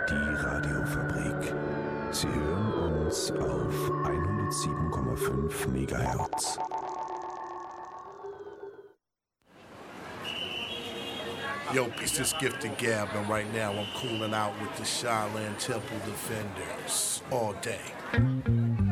Die Radiofabrik. Sie hören uns auf 107,5 MHz. Yo, peace, this Gifted Gab, and right now I'm cooling out with the Shaolin Temple Defenders all day.